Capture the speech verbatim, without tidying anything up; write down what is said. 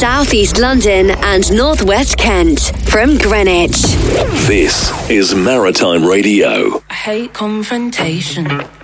South East London and North West Kent from Greenwich. This is Maritime Radio. I hate confrontation.